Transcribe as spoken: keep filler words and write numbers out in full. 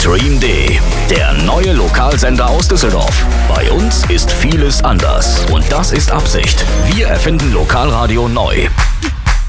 Stream D, der neue Lokalsender aus Düsseldorf. Bei uns ist vieles anders und das ist Absicht. Wir erfinden Lokalradio neu.